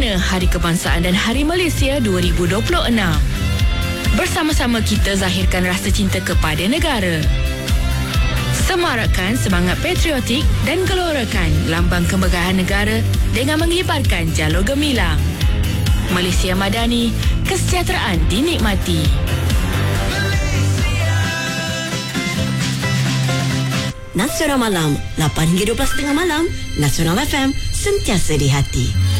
Bagaimana Hari Kebangsaan dan Hari Malaysia 2026? Bersama-sama kita zahirkan rasa cinta kepada negara. Semarakkan semangat patriotik dan gelorakan lambang kemegahan negara dengan mengibarkan jalur gemilang. Malaysia Madani, kesejahteraan dinikmati. Nasional Malam 8 hingga 12.30 malam. Nasional FM, sentiasa di hati.